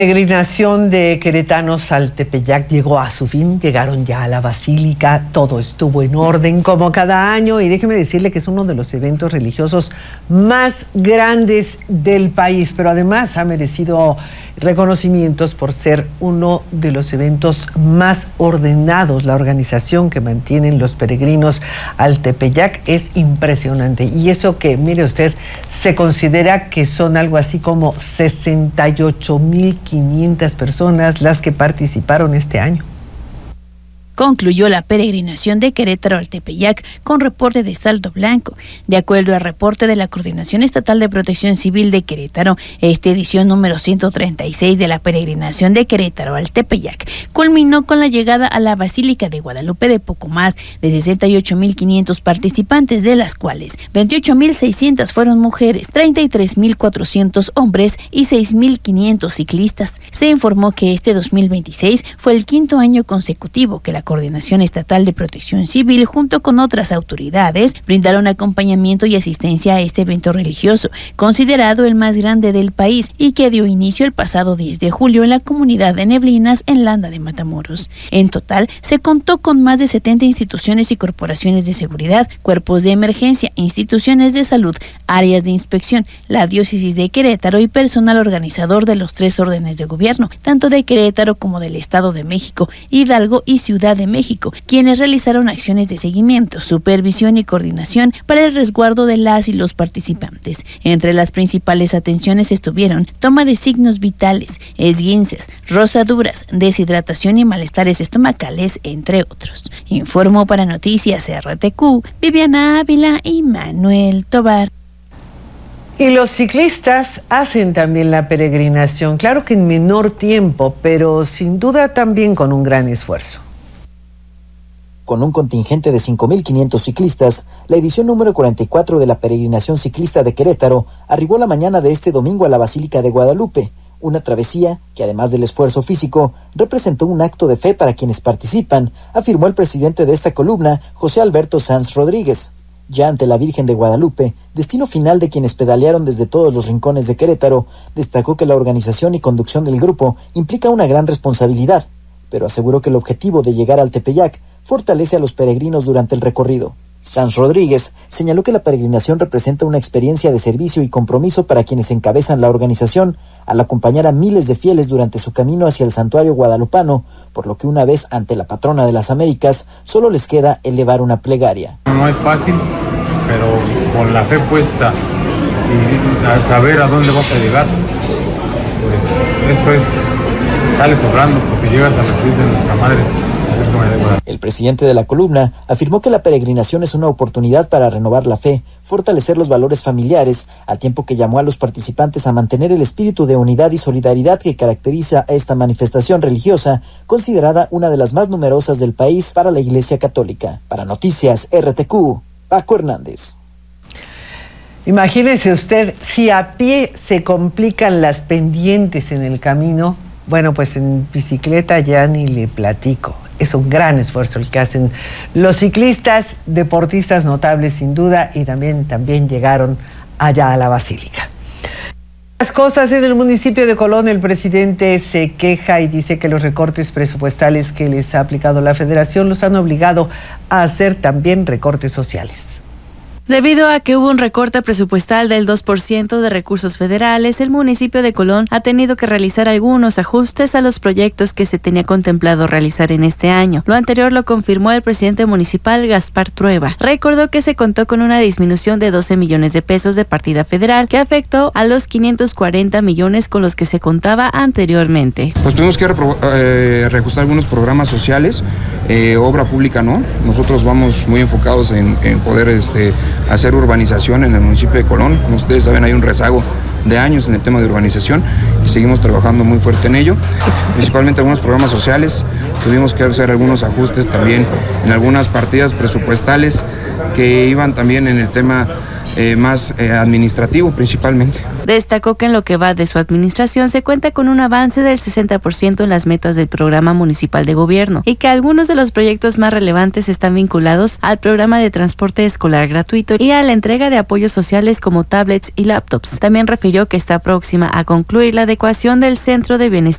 La peregrinación de queretanos al Tepeyac llegó a su fin, llegaron ya a la Basílica, todo estuvo en orden como cada año y déjeme decirle que es uno de los eventos religiosos más grandes del país, pero además ha merecido reconocimientos por ser uno de los eventos más ordenados. La organización que mantienen los peregrinos al Tepeyac es impresionante y eso que, mire usted, se considera que son algo así como 68,500 personas las que participaron este año. Concluyó la peregrinación de Querétaro al Tepeyac con reporte de saldo blanco. De acuerdo al reporte de la Coordinación Estatal de Protección Civil de Querétaro, esta edición número 136 de la peregrinación de Querétaro al Tepeyac culminó con la llegada a la Basílica de Guadalupe de poco más de 68,500 participantes, de las cuales 28,600 fueron mujeres, 33,400 hombres y 6,500 ciclistas. Se informó que este 2026 fue el quinto año consecutivo que la Coordinación Estatal de Protección Civil, junto con otras autoridades, brindaron acompañamiento y asistencia a este evento religioso, considerado el más grande del país y que dio inicio el pasado 10 de julio en la comunidad de Neblinas, en Landa de Matamoros. En total, se contó con más de 70 instituciones y corporaciones de seguridad, cuerpos de emergencia, instituciones de salud, áreas de inspección, la diócesis de Querétaro y personal organizador de los 3 órdenes de gobierno, tanto de Querétaro como del Estado de México, Hidalgo y Ciudad de México, quienes realizaron acciones de seguimiento, supervisión y coordinación para el resguardo de las y los participantes. Entre las principales atenciones estuvieron toma de signos vitales, esguinces, rosaduras, deshidratación y malestares estomacales, entre otros. Informó para Noticias RTQ, Viviana Ávila y Manuel Tobar. Y los ciclistas hacen también la peregrinación, claro que en menor tiempo, pero sin duda también con un gran esfuerzo. Con un contingente de 5,500 ciclistas, la edición número 44 de la peregrinación ciclista de Querétaro arribó la mañana de este domingo a la Basílica de Guadalupe, una travesía que, además del esfuerzo físico, representó un acto de fe para quienes participan, afirmó el presidente de esta columna, José Alberto Sanz Rodríguez. Ya ante la Virgen de Guadalupe, destino final de quienes pedalearon desde todos los rincones de Querétaro, destacó que la organización y conducción del grupo implica una gran responsabilidad, pero aseguró que el objetivo de llegar al Tepeyac fortalece a los peregrinos durante el recorrido. Sanz Rodríguez señaló que la peregrinación representa una experiencia de servicio y compromiso para quienes encabezan la organización al acompañar a miles de fieles durante su camino hacia el santuario guadalupano, por lo que una vez ante la patrona de las Américas, solo les queda elevar una plegaria. No es fácil, pero con la fe puesta y a saber a dónde vas a llegar, pues eso sale sobrando porque llegas a la cruz de nuestra madre. El presidente de la columna afirmó que la peregrinación es una oportunidad para renovar la fe, fortalecer los valores familiares, al tiempo que llamó a los participantes a mantener el espíritu de unidad y solidaridad que caracteriza a esta manifestación religiosa, considerada una de las más numerosas del país para la Iglesia Católica. Para Noticias RTQ, Paco Hernández. Imagínese usted, si a pie se complican las pendientes en el camino, bueno, pues en bicicleta ya ni le platico. Es un gran esfuerzo el que hacen los ciclistas, deportistas notables sin duda, y también llegaron allá a la Basílica. Las cosas en el municipio de Colón, el presidente se queja y dice que los recortes presupuestales que les ha aplicado la Federación los han obligado a hacer también recortes sociales. Debido a que hubo un recorte presupuestal del 2% de recursos federales, el municipio de Colón ha tenido que realizar algunos ajustes a los proyectos que se tenía contemplado realizar en este año. Lo anterior lo confirmó el presidente municipal, Gaspar Trueba. Recordó que se contó con una disminución de 12 millones de pesos de partida federal que afectó a los 540 millones con los que se contaba anteriormente. Pues tuvimos que reajustar algunos programas sociales, obra pública no. Nosotros vamos muy enfocados en poder hacer urbanización en el municipio de Colón. Como ustedes saben, hay un rezago de años en el tema de urbanización y seguimos trabajando muy fuerte en ello. Principalmente algunos programas sociales, tuvimos que hacer algunos ajustes también en algunas partidas presupuestales que iban también en el tema más administrativo principalmente. Destacó que en lo que va de su administración se cuenta con un avance del 60% en las metas del programa municipal de gobierno y que algunos de los proyectos más relevantes están vinculados al programa de transporte escolar gratuito y a la entrega de apoyos sociales como tablets y laptops. También refirió que está próxima a concluir la adecuación del Centro de Bienestar